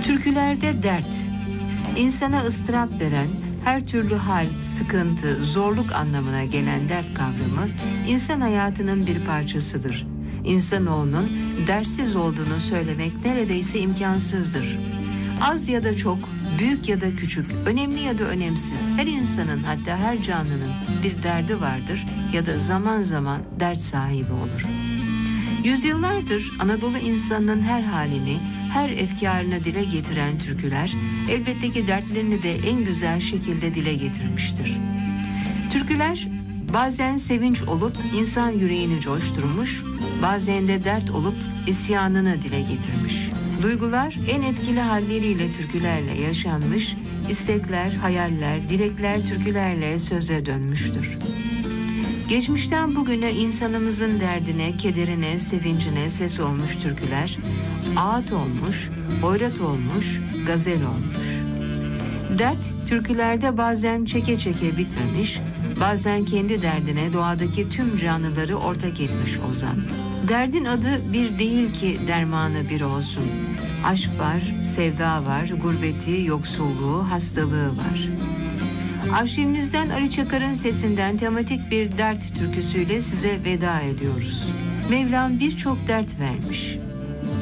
Türkülerde dert, insana ıstırap veren, her türlü hal, sıkıntı, zorluk anlamına gelen dert kavramı insan hayatının bir parçasıdır. İnsanoğlunun dertsiz olduğunu söylemek neredeyse imkansızdır. Az ya da çok, büyük ya da küçük, önemli ya da önemsiz, her insanın, hatta her canlının bir derdi vardır ya da zaman zaman dert sahibi olur. Yüzyıllardır Anadolu insanının her halini, her efkarını dile getiren türküler, elbette ki dertlerini de en güzel şekilde dile getirmiştir. Türküler bazen sevinç olup insan yüreğini coşturmuş, bazen de dert olup isyanını dile getirmiş. Duygular en etkili halleriyle türkülerle yaşanmış, istekler, hayaller, dilekler türkülerle söze dönmüştür. Geçmişten bugüne insanımızın derdine, kederine, sevincine ses olmuş türküler, ağıt olmuş, hoyrat olmuş, gazel olmuş. Dert, türkülerde bazen çeke çeke bitmemiş, bazen kendi derdine doğadaki tüm canlıları ortak etmiş ozan. Derdin adı bir değil ki dermanı bir olsun. Aşk var, sevda var, gurbeti, yoksulluğu, hastalığı var. Arşivimizden Ali Çakar'ın sesinden tematik bir dert türküsüyle size veda ediyoruz. Mevlam birçok dert vermiş.